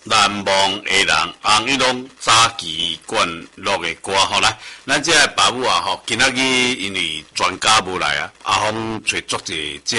南蒙的人，伊拢早期灌录的歌吼来，咱这个爸母啊吼，今仔日因为专家无来啊，阿峰找足者这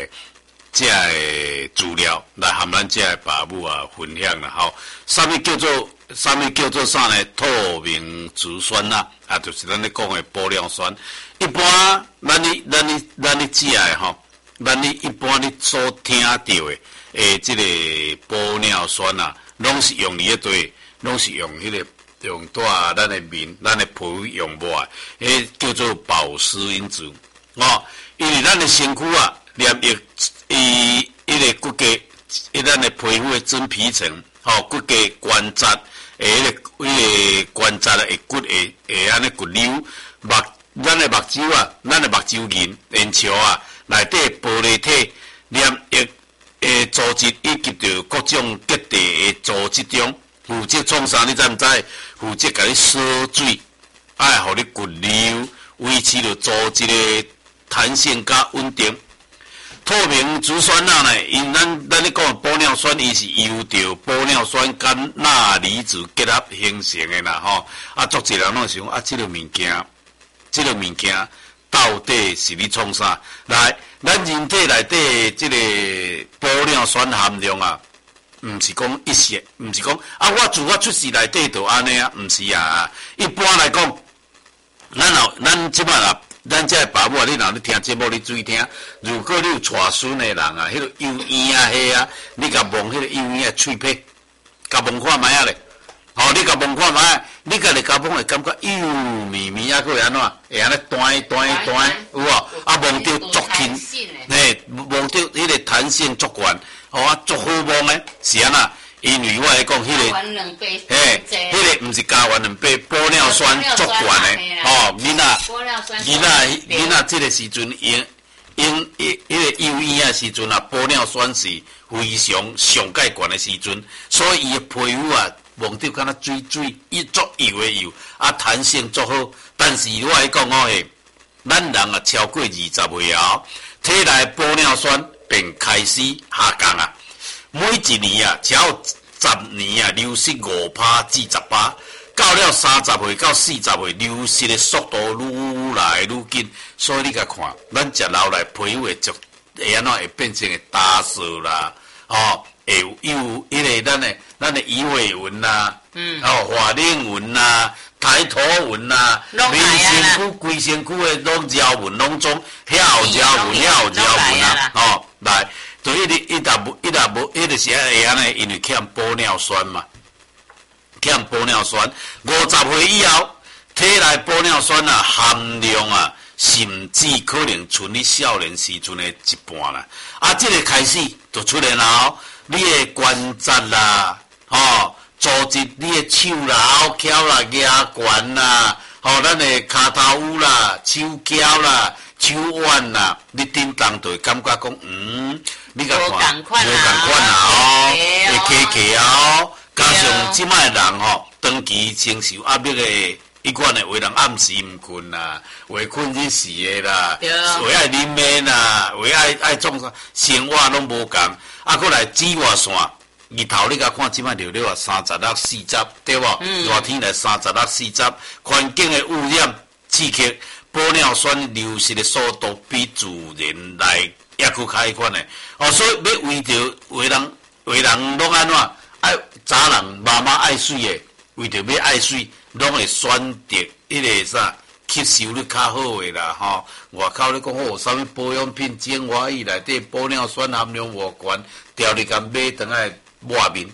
个资料来含咱这个爸母啊分享啦吼。啥物叫做啥呢？透明质酸呐，啊，就是咱咧讲的玻尿酸。一般咱咧食的吼，咱咧一般咧所听到的这个玻尿酸啊。拢是用你迄对，拢是用迄个用带咱的面、咱的皮肤用无啊，叫做保湿因子哦。因为咱的身躯啊，黏液迄个骨骼，咱的皮肤的真皮层，骨骼关节迄个关节的骨会安尼骨瘤，咱的目睭啊，咱的目睭眼眼球啊，内底玻璃体黏液。组织以及着各种结缔的组织中，负责创啥？你知唔知？负责甲你锁水，爱互你骨流，维持着组织的弹性甲稳定。透明质酸钠呢？因咱咧讲玻尿酸，伊是由着玻尿酸跟钠离子结合形成的啦吼。啊，足侪人拢想啊，这个物件到底是你创啥？来。咱人体内底这个玻尿酸含量啊，毋是讲一些，毋是讲啊，我自我出世内底就安尼啊，毋是啊。一般来讲，咱即摆啦，咱这爸母啊，你若咧听节目，你注意听。如果你有带孙的人啊，迄个幼婴啊，迄啊，你甲摸迄个幼婴的喙皮，甲摸看卖啊咧。哦，你甲摸看卖，你家己甲摸会感觉幼绵绵啊，佫会安怎？会安尼弹，有无？啊，摸着足轻，嘿，摸着迄个弹性足悬，哦啊，足好摸诶，是安那？因为我来讲，迄个，嘿，迄个毋是加完2倍，玻尿酸足悬诶，哦，囡仔这个时阵迄个幼婴啊时阵啊，玻尿酸是非常上界悬诶时阵，所以伊诶皮肤啊。摸着敢若水，伊足油的油，啊弹性足好。但是我来讲哦嘿，咱人啊超过20岁后，体内玻尿酸便开始下降啊。每一年啊，只要10年啊，流失5%至10%，到了30岁到40岁，流失的速度愈来愈紧。所以你甲看，咱食老来皮肤会安怎会变成打色啦，哦。会有迄个咱的鱼尾纹呐，法令纹呐，抬头纹呐，规身躯的拢条纹拢种遐有条纹啊，哦，来，就一达无，迄个是会安尼，因为欠玻尿酸嘛，欠玻尿酸，50岁以后，体内玻尿酸啊含量啊，甚至可能剩你少年时阵的一半啦，啊，这个开始就出现了。你的关节啦，组织你的手啦、后脚啦、牙关啦，咱的骹头乌啦、手脚啦、手腕啦，你叮当就会感觉讲，你甲看，无共款啦会客啊加上即摆人长期承受压力的。伊款的为人暗时毋困啦，为困日时的啦，为爱啉面啦，为爱创啥生活拢无共，啊，过来紫外线，日头你甲看即摆热热啊，36、40，对无？热天来36、40，环境的污染刺激，玻尿酸流失的速度比自然来抑搁较款的，所以要为人拢安怎？爱查人妈妈爱水的，为着要爱水。拢会选择迄个啥吸收率较好的啦，外口咧讲啥物保养品精华液内底玻尿酸含量无悬，调你甲买倒来抹面，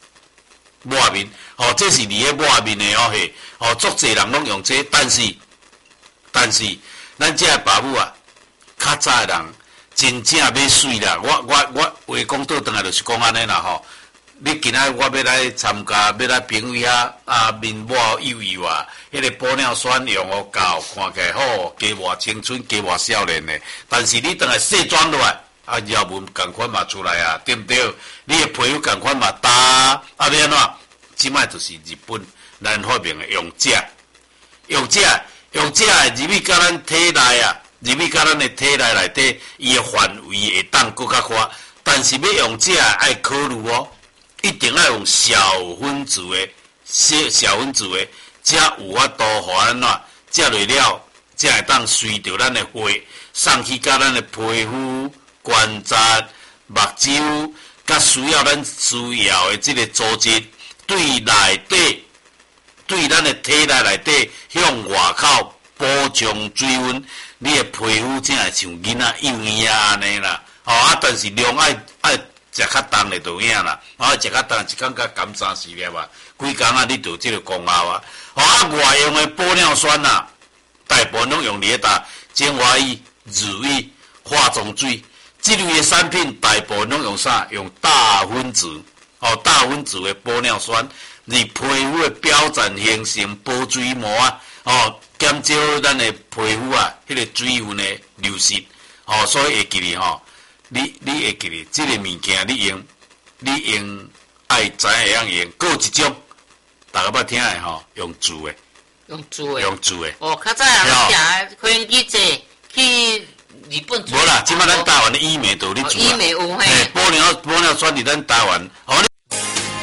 这是你的抹面的嘿，足侪人拢用这，但是，咱这个爸母啊，较早的人真正要水啦，我话讲倒转来就是讲安尼啦，你今仔我要来参加，要来朋友遐面膜油啊，迄个玻尿酸用够，看起来好，加偌青春，加偌少年的。但是你等下卸妆落来，条纹共款嘛出来啊，对不对？你的皮肤共款嘛打，要安怎？即摆就是日本咱发明的用钾的入去甲咱体内啊，入去甲咱的体内内底，伊的范围会当搁较宽，但是要用钾爱考虑哦。 一定要用小分子的小分子的，才有法度互咱怎，接落了，才会当随着咱的血送去甲咱的皮肤、关节、目睭，甲需要咱需要的这个组织，对内底，对咱的体内底向外口补充水分，你的皮肤才会像囡仔幼婴安尼啦。但是量爱食较重的就影啦，食较重一工甲减3-4粒啊，几工啊你就这个功效啊。外用的玻尿酸啊，大部分拢用伫搭精华液、乳液、化妆水，这类的产品大部分拢用啥？用大分子，大分子的玻尿酸，你皮肤的表层形成保水膜啊，减少咱的皮肤啊，迄个水分的流失，所以会记哩你会记哩，这个物件你用爱知会晓用，还有一种大家捌听的用煮的。用煮的。 较早人食飞机坐去日本。 无啦，即摆咱台湾的医美都有咧煮啊。 医美有嘿。 玻尿酸伫咱台湾，